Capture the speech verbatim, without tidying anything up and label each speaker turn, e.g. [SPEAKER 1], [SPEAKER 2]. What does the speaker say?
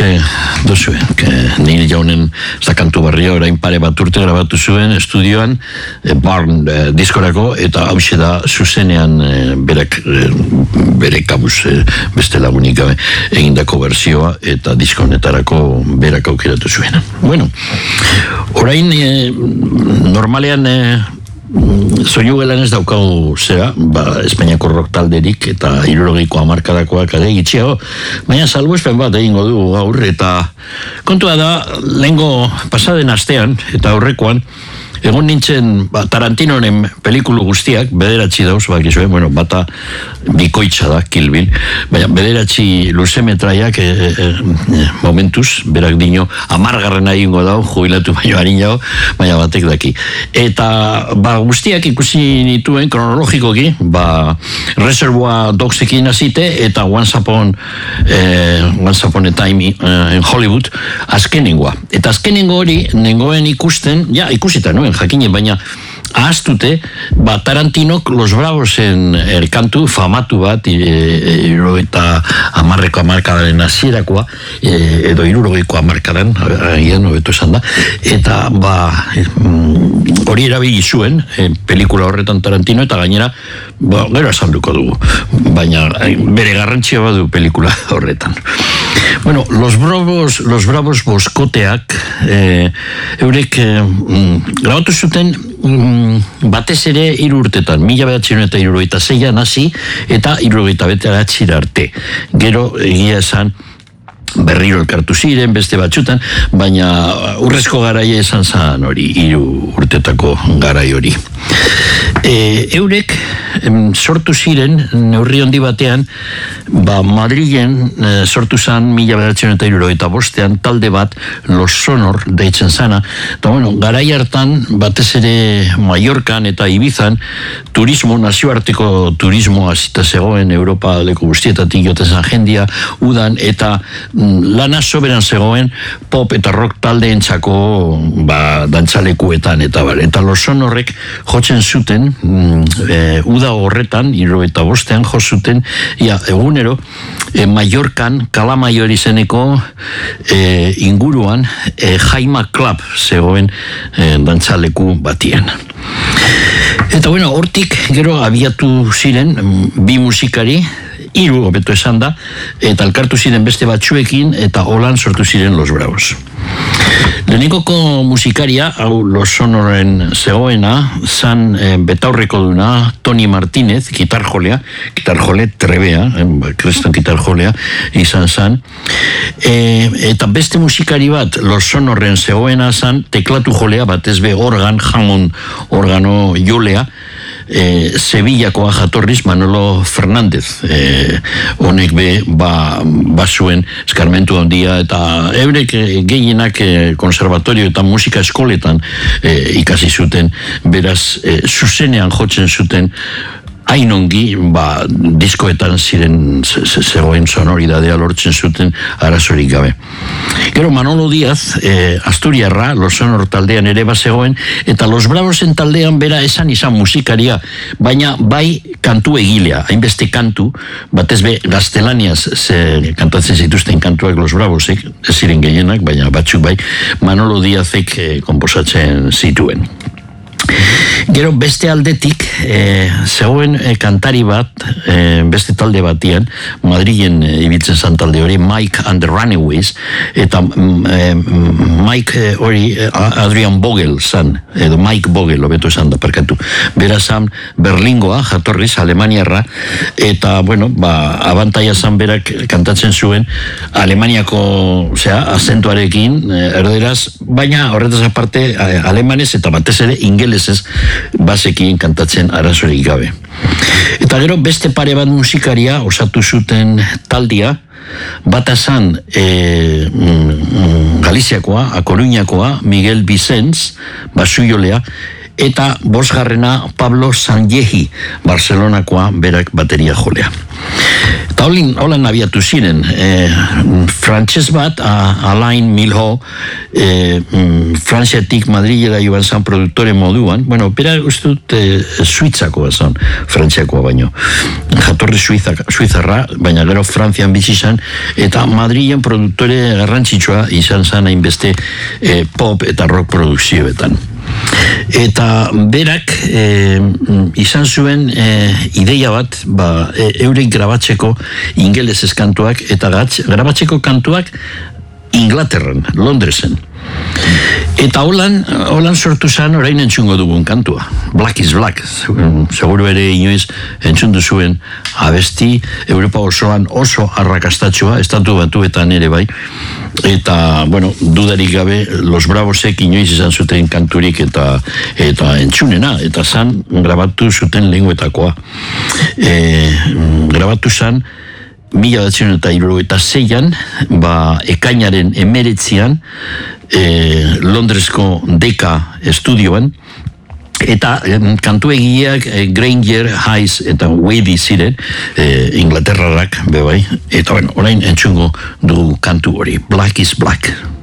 [SPEAKER 1] Hortxe duzuen, Neil Youngen zakantu barria orain pare bat urte grabatu zuen estudioan, e, Barn e, diskorako, eta hause da zuzenean e, berak, e, bere kabuz e, beste lagunik gabe egindako berzioa eta diskonetarako berak aukeratu zuen. Bueno, orain e, normalean e, soinu gelan ez daukagu zera, ba, Espainiako rock talderik eta hirurogeiko hamarkadakoak ade gitxiago, baina salbuespen bat egingo du gaur, eta kontua da, lehengo pasaden astean eta aurrekoan egon nintzen ba, Tarantinoren pelikulu guztiak, bederatzi dauz, bakizue, bueno, bata bikoitza da, Kill Bill, baina bederatzi luzemetraiak e, e, e, momentuz, berak dino, amargarren egingo dau, jubilatu baino harin jau, baina batek daki. Eta ba, guztiak ikusi nituen, kronologikoki, ba, Reservoir Dogsekin azite, eta Once Upon, eh, Once Upon a Time in Hollywood, azkenengoa. Eta azkenengo hori, nengoen ikusten, ja, ikusita nuen, jakinen, baina ahaztute, ba, Tarantinok Los Bravosen erkantu famatu bat, iruro eta amarreko amarkadaren hasierakoa, e, edo irurogeiko amarkadan, agian, hobeto esan da, eta ba, hori erabili zuen, e, pelikula horretan Tarantino, eta gainera, ba, gero azalduko dugu, baina bere garrantzia badu pelikula horretan. Bueno, Los Bravos, Los Bravos boskoteak, e, eurek e, grabatu zuten mm, batez ere hiru urtetan, mila bederatziehun eta hirurogeita seian hasi eta hirurogeita bederatzira arte. Gero egia esan berriro elkartu ziren, beste batzutan, baina urrezko garaia esan zan hori, hiru urtetako garai hori. E, eurek em, sortu ziren, neurri handi batean, ba, Madrilen e, sortu zan mila bederatziehun eta hirurogeita bostean talde bat, Los Sonor deitzen zana, eta bueno, garai hartan batez ere Mallorcan eta Ibizan turismo, nazioarteko turismo hasita zegoen, Europa leku guztietatik joten zan jendia, udan, eta lana soberan zegoen pop eta rock taldeentzako ba, dantzalekuetan eta bar. Eta Los Sonorrek jotzen zuten e, uda horretan, hirurogeita bostean jo zuten, ia, egunero e, Mallorcan, Kalamayor izeneko e, inguruan e, Jaima Club zegoen e, dantzaleku batien. Eta bueno, hortik gero abiatu ziren bi musikari, hiru hobeto esan da, eta elkartu ziren beste batzuekin, eta holan sortu ziren Los Bravos. Lehenengoko musikaria, hau Los Sonoren zegoena, zan e, betaurreko duna, Toni Martínez, gitarjolea, gitarjole trebea, eh, kriston gitarjolea, izan zan, e, eta beste musikari bat, Los Sonoren zegoena zan, teklatu jolea, batez be organ, jamon organo jolea, E, Sevillakoa jatorriz Manolo Fernández, e, honek be ba, basuen eskarmentu handia, eta eurek gehienak e, konservatorio eta musika eskoletan e, ikasi zuten, beraz e, zuzenean jotzen zuten hainongi, ba, diskoetan ziren zegoen sonoridadea lortzen zuten arazorik gabe. Gero Manolo Díaz, eh, Asturiarra, Los Sonor taldean ere bazegoen, eta Los Bravosen taldean bera esan izan musikaria, baina bai kantu egilea, hainbeste kantu, batez be gaztelaniaz ze kantatzen zituzten kantuak Los Bravosek, ez ziren gehienak, baina batzuk bai, Manolo Díazek eh, konposatzen zituen. Gero beste aldetik e, zegoen e, kantari bat, e, beste talde batian, Madrilen e, ibiltzen zan talde hori, Mike and the Runaways, eta e, Mike hori e, Adrian Vogel zan, edo Mike Vogel, hobeto esan da, parkatu. Bera zan Berlingoa, jatorriz, Alemaniarra, eta, bueno, ba, abantaia zan berak kantatzen zuen Alemaniako, osea, azentuarekin, e, erderaz, baina horretaz aparte, alemanez eta batez ere ingelesez basekin kantatzen arazorik gabe. Eta gero beste pare bat musikaria osatu zuten taldia, bata zan e, mm, Galiziakoa, A Coruñakoa, Miguel Vicens, basujolea, eta bosgarrena Pablo Sanyehi, Barcelonakoa, berak bateria jolea. Eta holan abiatu ziren, e, frantses bat, a, Alain Milhaud, e, Frantziatik Madrilera joan zan produktore moduan, bueno, bera uste dut e, Suitzakoa zan, Frantziakoa baino. Jatorri Suizak, Suizarra, baina gero Frantzian bizi zan, eta Madrilen produktore garrantzitsua izan zan hainbeste e, pop eta rock produkzioetan. Eta berak e, izan zuen e, ideia bat, ba, e, eurek grabatzeko ingelesez kantuak, eta gatz, grabatzeko kantuak Inglaterran, Londresen. Eta holan, holan sortu zen orain entzungo dugun kantua. Black is Black. Seguro ere inoiz entzundu zuen abesti Europa osoan oso arrakastatxoa, estatu batuetan ere bai. Eta, bueno, dudarik gabe, Los Bravosek inoiz izan zuten kanturik eta eta entzunena. Eta zan, grabatu zuten lenguetakoa. E, grabatu zan, mila batzen eta hiru eta zeian, ba, ekainaren emeretzian, e, Londresko Deka estudioan, eta e, kantu egileak e, Granger, Hayes eta Wadey ziren, e, Inglaterrarak, bebai, eta bueno, orain entzungo du kantu hori, Black is Black.